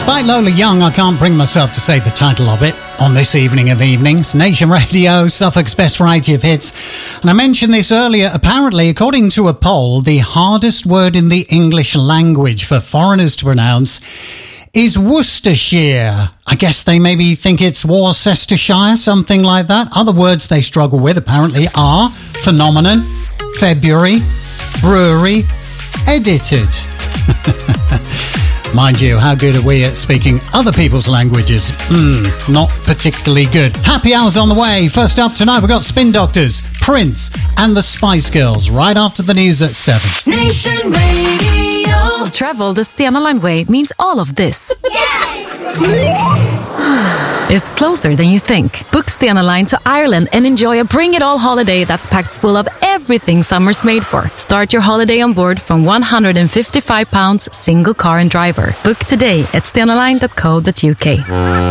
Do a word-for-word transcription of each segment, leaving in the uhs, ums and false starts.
Despite Lola Young, I can't bring myself to say the title of it on this evening of evenings. Nation Radio, Suffolk's best variety of hits. And I mentioned this earlier. Apparently, according to a poll, the hardest word in the English language for foreigners to pronounce is Worcestershire. I guess they maybe think it's Worcestershire, something like that. Other words they struggle with apparently are phenomenon, February, brewery, edited. Mind you, how good are we at speaking other people's languages? Hmm, not particularly good. Happy hour's on the way. First up tonight, we've got Spin Doctors, Prince, and the Spice Girls, right after the news at seven. Nation Radio. Travel the Stena Line way means all of this. It's closer than you think. Book Stena Line to Ireland and enjoy a bring it all holiday that's packed full of everything summer's made for. Start your holiday on board from one hundred fifty-five pounds single car and driver. Book today at stena line dot co dot u k.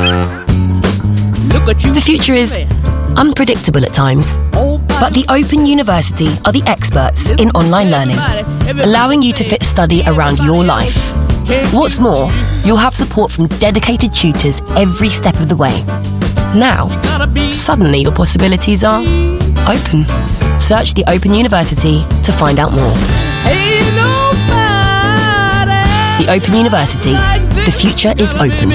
The future is unpredictable at times, but the Open University are the experts in online learning, allowing you to fit study around your life. What's more, you'll have support from dedicated tutors every step of the way. Now, suddenly your possibilities are open. Search the Open University to find out more. The Open University. The future is open.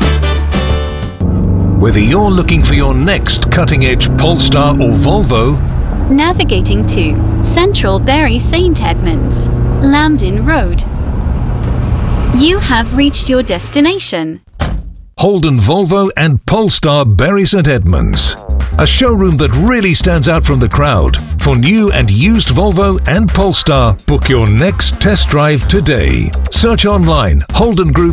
Whether you're looking for your next cutting-edge Polestar or Volvo, navigating to Central Bury Saint Edmunds, Lambden Road, you have reached your destination. Holden Volvo and Polestar Bury Saint Edmunds. A showroom that really stands out from the crowd. For new and used Volvo and Polestar, book your next test drive today. Search online Holden Group